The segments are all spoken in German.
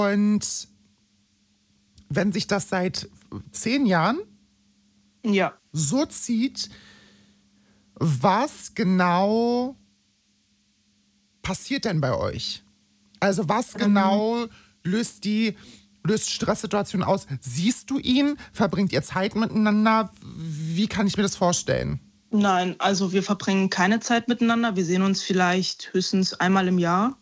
Und wenn sich das seit 10 Jahren so zieht, was genau passiert denn bei euch? Also was genau löst Stresssituationen aus? Siehst du ihn? Verbringt ihr Zeit miteinander? Wie kann ich mir das vorstellen? Nein, also wir verbringen keine Zeit miteinander. Wir sehen uns vielleicht höchstens einmal im Jahr.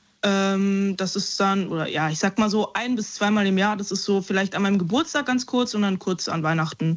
Das ist dann, oder ja, ich sag mal so 1- bis 2-mal im Jahr. Das ist so vielleicht an meinem Geburtstag ganz kurz und dann kurz an Weihnachten.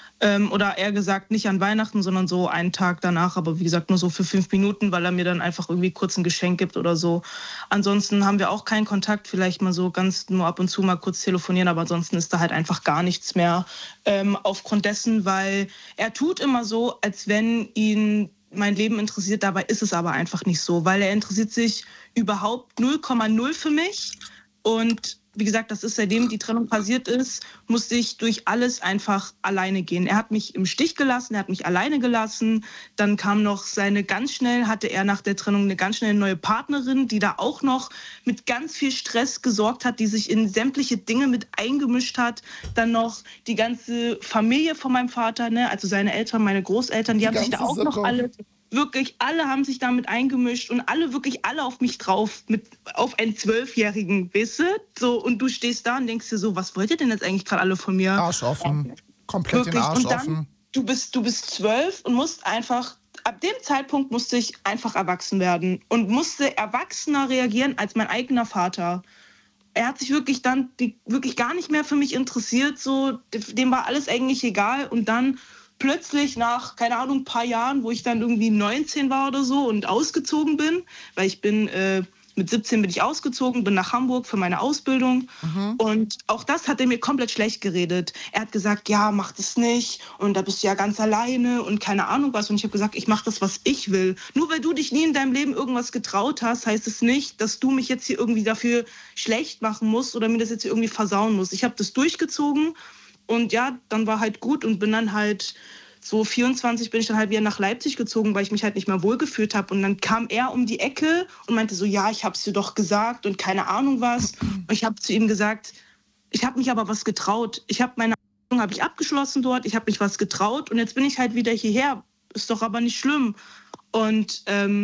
Oder eher gesagt, nicht an Weihnachten, sondern so einen Tag danach. Aber wie gesagt, nur so für 5 Minuten, weil er mir dann einfach irgendwie kurz ein Geschenk gibt oder so. Ansonsten haben wir auch keinen Kontakt. Vielleicht mal so ganz nur ab und zu mal kurz telefonieren. Aber ansonsten ist da halt einfach gar nichts mehr. Aufgrund dessen, weil er tut immer so, als wenn ihn mein Leben interessiert. Dabei ist es aber einfach nicht so. Weil er interessiert sich überhaupt 0,0 für mich. Und wie gesagt, das ist, seitdem die Trennung passiert ist, musste ich durch alles einfach alleine gehen. Er hat mich im Stich gelassen, er hat mich alleine gelassen. Dann kam noch hatte er nach der Trennung eine ganz schnell neue Partnerin, die da auch noch mit ganz viel Stress gesorgt hat, die sich in sämtliche Dinge mit eingemischt hat. Dann noch die ganze Familie von meinem Vater, ne? Also seine Eltern, meine Großeltern, die haben sich da auch noch alle... Wirklich, alle haben sich damit eingemischt und wirklich alle auf mich drauf, auf einen 12-Jährigen, weißt du? So, und du stehst da und denkst dir so, was wollt ihr denn jetzt eigentlich gerade alle von mir? Arsch offen, komplett wirklich. Den Arsch und dann, offen. Du bist 12 und musst einfach, ab dem Zeitpunkt musste ich einfach erwachsen werden und musste erwachsener reagieren als mein eigener Vater. Er hat sich wirklich dann wirklich gar nicht mehr für mich interessiert, so, dem war alles eigentlich egal und dann plötzlich nach, keine Ahnung, ein paar Jahren, wo ich dann irgendwie 19 war oder so und ausgezogen bin, weil ich bin, mit 17 bin ich ausgezogen, bin nach Hamburg für meine Ausbildung und auch das hat er mir komplett schlecht geredet. Er hat gesagt, ja, mach das nicht und da bist du ja ganz alleine und keine Ahnung was und ich habe gesagt, ich mache das, was ich will. Nur weil du dich nie in deinem Leben irgendwas getraut hast, heißt es nicht, dass du mich jetzt hier irgendwie dafür schlecht machen musst oder mir das jetzt hier irgendwie versauen musst. Ich habe das durchgezogen. Und ja, dann war halt gut und bin dann halt so 24 bin ich dann halt wieder nach Leipzig gezogen, weil ich mich halt nicht mehr wohlgefühlt habe. Und dann kam er um die Ecke und meinte so, ja, ich hab's dir doch gesagt und keine Ahnung was. Und ich habe zu ihm gesagt, ich habe mich aber was getraut. Meine Ausbildung habe ich abgeschlossen dort, ich habe mich was getraut und jetzt bin ich halt wieder hierher. Ist doch aber nicht schlimm. Und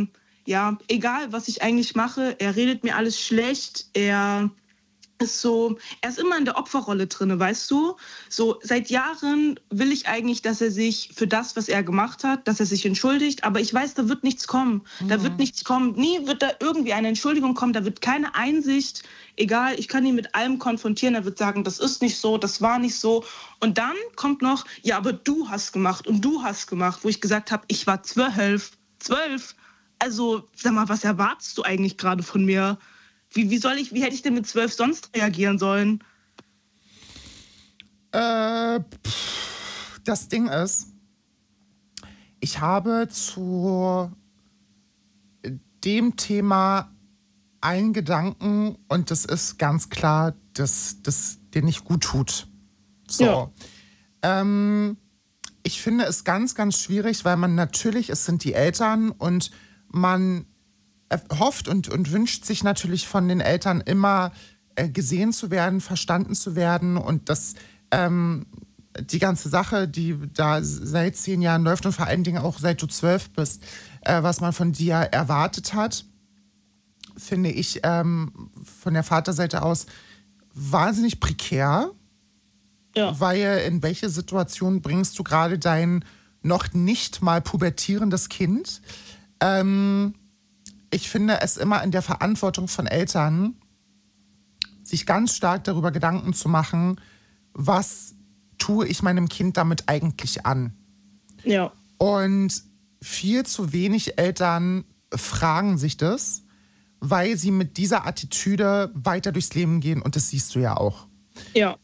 ja, egal, was ich eigentlich mache, er redet mir alles schlecht, er ist immer in der Opferrolle drin, weißt du? So, seit Jahren will ich eigentlich, dass er sich für das, was er gemacht hat, dass er sich entschuldigt. Aber ich weiß, da wird nichts kommen. Da wird nichts kommen. Nie wird da irgendwie eine Entschuldigung kommen. Da wird keine Einsicht. Egal, ich kann ihn mit allem konfrontieren. Er wird sagen, das ist nicht so, das war nicht so. Und dann kommt noch, ja, aber du hast gemacht und du hast gemacht. Wo ich gesagt habe, ich war 12. Also, sag mal, was erwartest du eigentlich gerade von mir? Wie hätte ich denn mit 12 sonst reagieren sollen? Das Ding ist, ich habe zu dem Thema einen Gedanken und das ist ganz klar, dass das dir nicht gut tut. So. Ja. Ich finde es ganz, ganz schwierig, weil es sind die Eltern und man hofft und wünscht sich natürlich von den Eltern immer gesehen zu werden, verstanden zu werden und dass die ganze Sache, die da seit 10 Jahren läuft und vor allen Dingen auch seit du 12 bist, was man von dir erwartet hat, finde ich von der Vaterseite aus wahnsinnig prekär. Ja. Weil in welche Situation bringst du gerade dein noch nicht mal pubertierendes Kind? Ich finde es immer in der Verantwortung von Eltern, sich ganz stark darüber Gedanken zu machen, was tue ich meinem Kind damit eigentlich an? Ja. Und viel zu wenig Eltern fragen sich das, weil sie mit dieser Attitüde weiter durchs Leben gehen und das siehst du ja auch. Ja.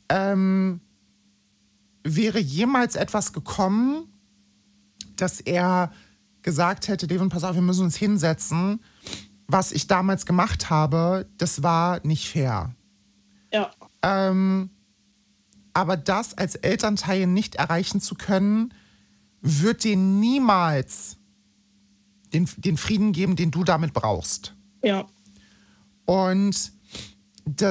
Wäre jemals etwas gekommen, dass er gesagt hätte, Devin, pass auf, wir müssen uns hinsetzen. Was ich damals gemacht habe, das war nicht fair. Ja. Aber das als Elternteil nicht erreichen zu können, wird dir niemals den Frieden geben, den du damit brauchst. Ja. Und